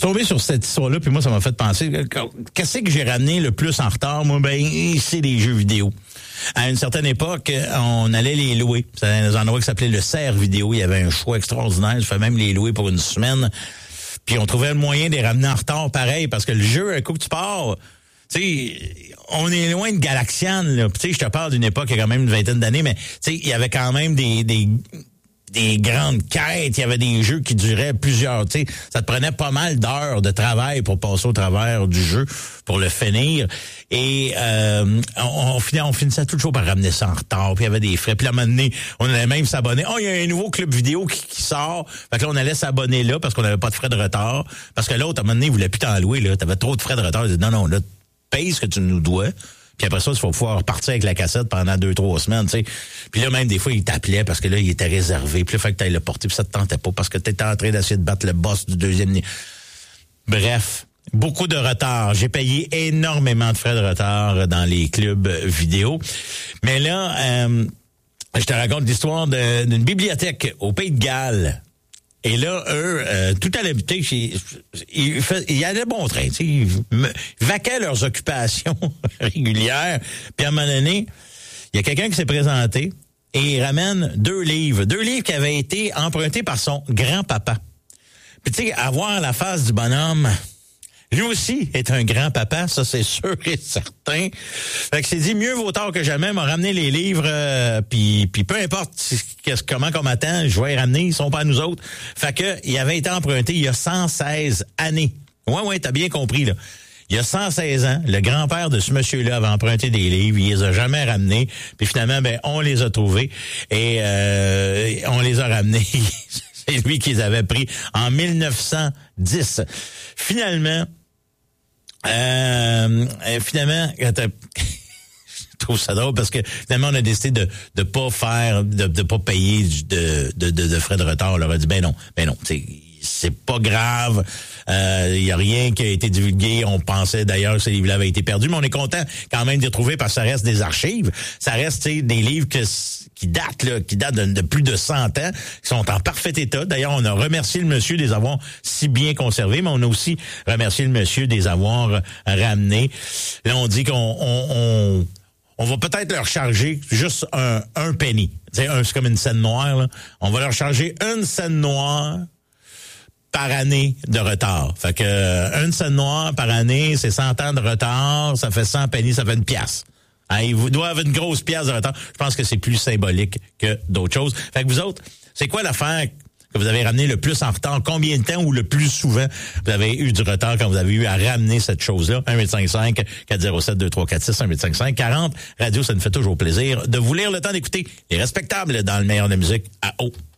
tombé sur cette histoire-là, puis moi, ça m'a fait penser, qu'est-ce que j'ai ramené le plus en retard? Moi, c'est les jeux vidéo. À une certaine époque, on allait les louer. C'était un endroit qui s'appelait le Cerf Vidéo. Il y avait un choix extraordinaire. Je fais même les louer pour une semaine. Puis on trouvait le moyen de les ramener en retard pareil, parce que le jeu, un coup que tu pars, tu sais, on est loin de Galaxian, là. Tu sais, je te parle d'une époque, il y a quand même une vingtaine d'années, mais tu sais, il y avait quand même des grandes quêtes, il y avait des jeux qui duraient plusieurs, tu sais, ça te prenait pas mal d'heures de travail pour passer au travers du jeu, pour le finir. Et on finissait toujours par ramener ça en retard, puis il y avait des frais. Puis à un moment donné, on allait même s'abonner. Oh, il y a un nouveau club vidéo qui sort. Fait que là, on allait s'abonner là parce qu'on n'avait pas de frais de retard. Parce que l'autre, à un moment donné, il voulait plus t'en louer, là. T'avais trop de frais de retard. Il dit, non, là, paye ce que tu nous dois. Puis après ça, il faut pouvoir repartir avec la cassette pendant 2-3 semaines, tu sais. Puis là, même des fois, il t'appelait parce que là, il était réservé. Puis là, il fallait que t'ailles le porter, puis ça te tentait pas parce que t'étais en train d'essayer de battre le boss du deuxième niveau. Bref, beaucoup de retard. J'ai payé énormément de frais de retard dans les clubs vidéo. Mais là, je te raconte l'histoire d'une bibliothèque au Pays de Galles. Et là, eux, tout allait, ils allaient bon train, tu sais, ils vaquaient leurs occupations régulières. Puis à un moment donné, il y a quelqu'un qui s'est présenté et il ramène 2 livres qui avaient été empruntés par son grand-papa. Puis tu sais, avoir la face du bonhomme, lui aussi est un grand-papa, ça c'est sûr et certain. Fait que c'est dit, mieux vaut tard que jamais, m'a ramené les livres, puis peu importe comment qu'on m'attend, je vais les ramener, ils sont pas à nous autres. Fait que, il avait été emprunté il y a 116 années. Ouais, t'as bien compris, là. Il y a 116 ans, le grand-père de ce monsieur-là avait emprunté des livres, il les a jamais ramenés, puis finalement, on les a trouvés, et on les a ramenés. C'est lui qui les avait pris en 1910. Finalement, je trouve ça drôle parce que finalement on a décidé de pas payer de frais de retard. On leur a dit ben non, c'est pas grave. Il y a rien qui a été divulgué. On pensait d'ailleurs que ces livres-là avaient été perdus, mais on est content quand même de les retrouver parce que ça reste des archives. Ça reste des livres qui datent de plus de 100 ans, qui sont en parfait état. D'ailleurs, on a remercié le monsieur de les avoir si bien conservés, mais on a aussi remercié le monsieur de les avoir ramenés. Là, on dit qu'on va peut-être leur charger juste un penny. C'est comme une scène noire, là. On va leur charger une scène noire par année de retard. Fait que une scène noire par année, c'est 100 ans de retard, ça fait 100 pennies, ça fait une pièce. Hein, ils vous doivent une grosse pièce de retard. Je pense que c'est plus symbolique que d'autres choses. Fait que vous autres, c'est quoi l'affaire que vous avez ramené le plus en retard? Combien de temps ou le plus souvent vous avez eu du retard quand vous avez eu à ramener cette chose-là? 1-855-407-2346, 1-855-40. Radio, ça nous fait toujours plaisir de vous lire le temps d'écouter les respectables dans le meilleur de la musique à eau.